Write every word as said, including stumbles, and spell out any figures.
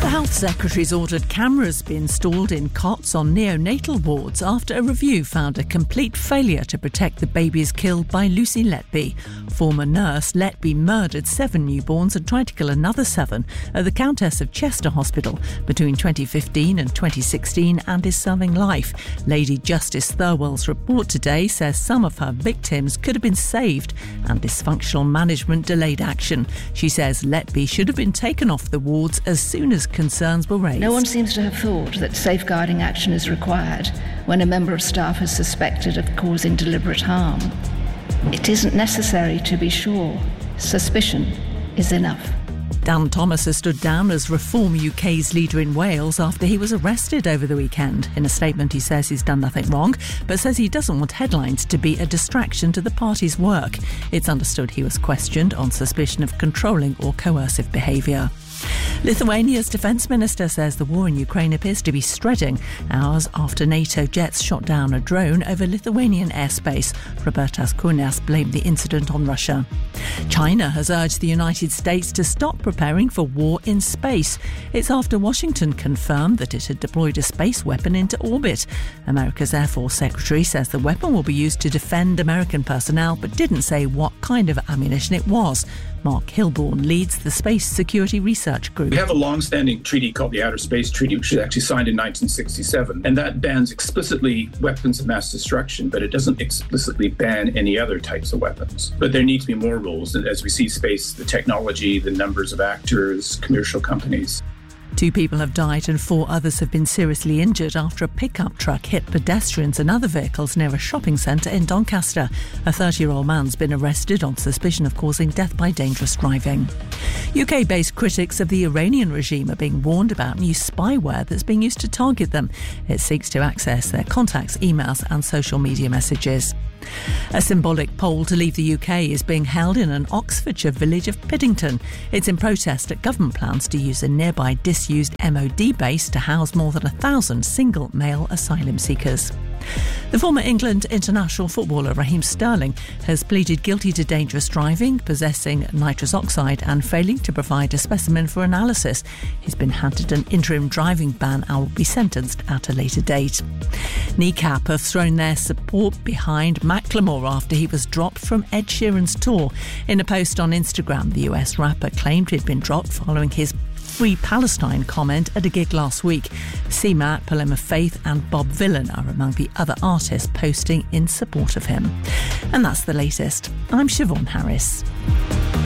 The Health Secretary's ordered cameras be installed in cots on neonatal wards after a review found a complete failure to protect the babies killed by Lucy Letby. Former nurse Letby murdered seven newborns and tried to kill another seven at the Countess of Chester Hospital between twenty fifteen and twenty sixteen and is serving life. Lady Justice Thirlwell's report today says some of her victims could have been saved and dysfunctional management delayed action. She says Letby should have been taken off the wards as soon as concerns were raised. No one seems to have thought that safeguarding action is required when a member of staff is suspected of causing deliberate harm. It isn't necessary to be sure. Suspicion is enough. Dan Thomas has stood down as Reform U K's leader in Wales after he was arrested over the weekend. In a statement, he says he's done nothing wrong, but says he doesn't want headlines to be a distraction to the party's work. It's understood he was questioned on suspicion of controlling or coercive behaviour. Lithuania's defence minister says the war in Ukraine appears to be spreading hours after NATO jets shot down a drone over Lithuanian airspace. Robertas Kūnas blamed the incident on Russia. China has urged the United States to stop preparing for war in space. It's after Washington confirmed that it had deployed a space weapon into orbit. America's Air Force Secretary says the weapon will be used to defend American personnel, but didn't say what kind of ammunition it was. Mark Hilborn leads the Space Security Research Group. We have a long-standing treaty called the Outer Space Treaty, which was actually signed in nineteen sixty-seven, and that bans explicitly weapons of mass destruction, but it doesn't explicitly ban any other types of weapons. But there need to be more rules, and as we see space, the technology, the numbers of actors, commercial companies. Two people have died and four others have been seriously injured after a pickup truck hit pedestrians and other vehicles near a shopping centre in Doncaster. A thirty-year-old man's been arrested on suspicion of causing death by dangerous driving. U K-based critics of the Iranian regime are being warned about new spyware that's being used to target them. It seeks to access their contacts, emails and social media messages. A symbolic poll to leave the U K is being held in an Oxfordshire village of Piddington. It's in protest at government plans to use a nearby disused M O D base to house more than a thousand single male asylum seekers. The former England international footballer Raheem Sterling has pleaded guilty to dangerous driving, possessing nitrous oxide and failing to provide a specimen for analysis. He's been handed an interim driving ban and will be sentenced at a later date. Kneecap have thrown their support behind Macklemore after he was dropped from Ed Sheeran's tour. In a post on Instagram, the U S rapper claimed he'd been dropped following his Free Palestine comment at a gig last week. C Matt, Paloma Faith and Bob Vylan are among the other artists posting in support of him. And that's the latest. I'm Siobhan Harris.